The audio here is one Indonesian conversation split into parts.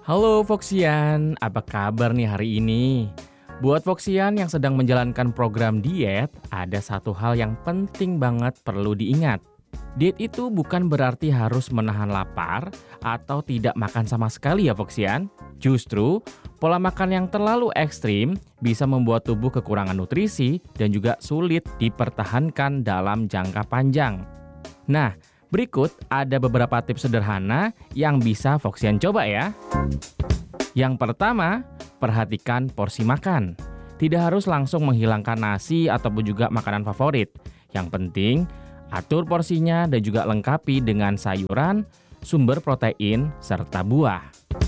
Halo Foxian, apa kabar nih hari ini? Buat Foxian yang sedang menjalankan program diet, ada satu hal yang penting banget perlu diingat. Diet itu bukan berarti harus menahan lapar atau tidak makan sama sekali ya Foxian. Justru, pola makan yang terlalu ekstrim bisa membuat tubuh kekurangan nutrisi dan juga sulit dipertahankan dalam jangka panjang. Nah, berikut ada beberapa tips sederhana yang bisa Foxian coba ya. Yang pertama, perhatikan porsi makan. Tidak harus langsung menghilangkan nasi ataupun juga makanan favorit. Yang penting, atur porsinya dan juga lengkapi dengan sayuran, sumber protein, serta buah.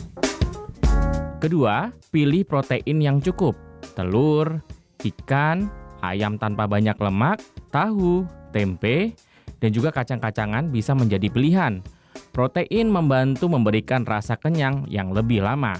Kedua, pilih protein yang cukup. Telur, ikan, ayam tanpa banyak lemak, tahu, tempe, dan juga kacang-kacangan bisa menjadi pilihan. Protein membantu memberikan rasa kenyang yang lebih lama.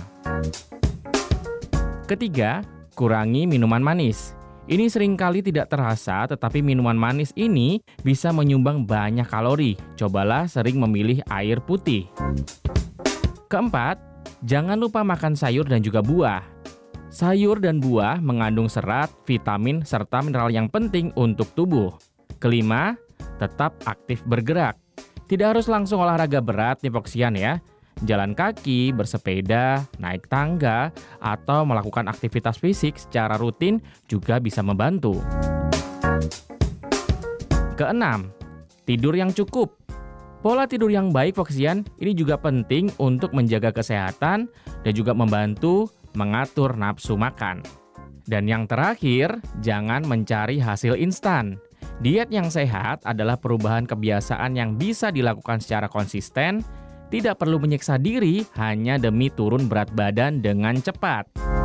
Ketiga, kurangi minuman manis. Ini seringkali tidak terasa, tetapi minuman manis ini bisa menyumbang banyak kalori. Cobalah sering memilih air putih. Keempat, jangan lupa makan sayur dan juga buah. Sayur dan buah mengandung serat, vitamin, serta mineral yang penting untuk tubuh. Kelima, tetap aktif bergerak. Tidak harus langsung olahraga berat nih Foxian ya. Jalan kaki, bersepeda, naik tangga, atau melakukan aktivitas fisik secara rutin juga bisa membantu. Keenam, tidur yang cukup. Pola tidur yang baik Foxian ini juga penting untuk menjaga kesehatan dan juga membantu mengatur nafsu makan. Dan yang terakhir, jangan mencari hasil instan. Diet yang sehat adalah perubahan kebiasaan yang bisa dilakukan secara konsisten, tidak perlu menyiksa diri hanya demi turun berat badan dengan cepat.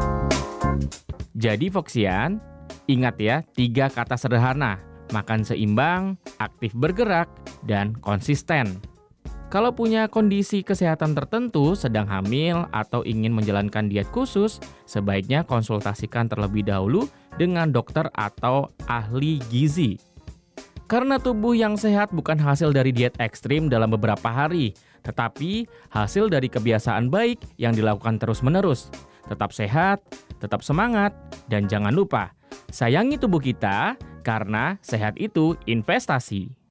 Jadi Foxian, ingat ya 3 kata sederhana, makan seimbang, aktif bergerak, dan konsisten. Kalau punya kondisi kesehatan tertentu, sedang hamil, atau ingin menjalankan diet khusus, sebaiknya konsultasikan terlebih dahulu dengan dokter atau ahli gizi. Karena tubuh yang sehat bukan hasil dari diet ekstrim dalam beberapa hari, tetapi hasil dari kebiasaan baik yang dilakukan terus-menerus. Tetap sehat, tetap semangat, dan jangan lupa, sayangi tubuh kita karena sehat itu investasi.